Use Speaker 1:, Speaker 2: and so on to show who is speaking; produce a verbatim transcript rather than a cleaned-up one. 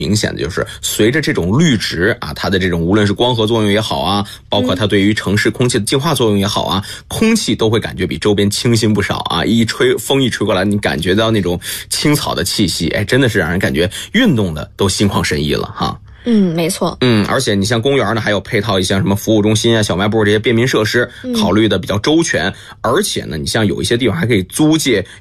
Speaker 1: 明显的就是随着这种绿植啊，它的这种无论是光合作用也好啊，包括它对于城市空气的净化作用也好啊，空气都会感觉比周边清新不少啊。一吹风一吹过来，你感觉到那种青草的气息，哎，真的是让人感觉运动的都心旷神怡了哈。
Speaker 2: 嗯，没错。
Speaker 1: 嗯，而且你像公园呢，还有配套一些什么服务中心啊、小卖部这些便民设施，考虑的比较周全。嗯、而且呢，你像有一些地方还可以租借